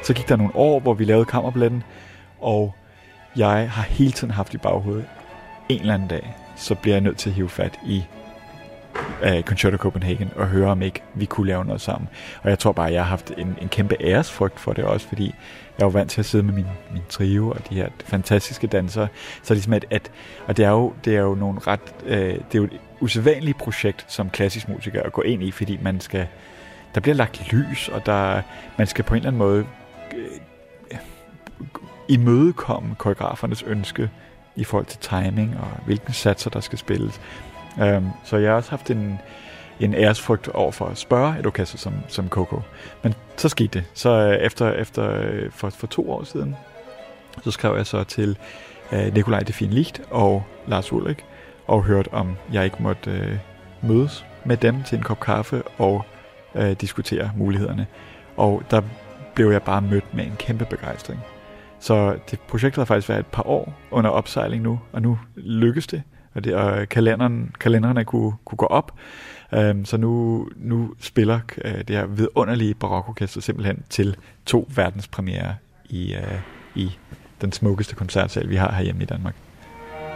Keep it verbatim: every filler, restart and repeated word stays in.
Så gik der nogle år, hvor vi lavede Kammerballetten, og jeg har hele tiden haft i baghovedet, en eller anden dag, så bliver jeg nødt til at hive fat i uh, Concerto Copenhagen og høre, om ikke vi kunne lave noget sammen. Og jeg tror bare, jeg har haft en, en kæmpe æresfrygt for det også, fordi jeg er jo vant til at sidde med min, min trio og de her fantastiske dansere. Så ligesom at, at og det er jo, det er jo nogle ret, øh, det er jo et usædvanligt projekt som klassisk musiker at gå ind i, fordi man skal, der bliver lagt lys, og der, man skal på en eller anden måde øh, imødekomme koreografernes ønske i forhold til timing og hvilken satser der skal spilles. Um, så jeg har også haft en, en æresfrygt over for at spørge et orkester som, som Coco. Men så skete det. Så øh, efter, efter øh, for, for to år siden, så skrev jeg så til øh, Nikolaj de Fien Licht og Lars Ulrik og hørte, om jeg ikke måtte øh, mødes med dem til en kop kaffe og øh, diskutere mulighederne. Og der blev jeg bare mødt med en kæmpe begejstring. Så det projektet har faktisk været et par år under opsejling nu, og nu lykkes det. Og, det, og kalenderen, kalenderne kunne, kunne gå op. Um, så nu, nu spiller uh, det her vidunderlige barokorkester simpelthen til to verdenspremiere i, uh, i den smukkeste koncertsal, vi har herhjemme i Danmark.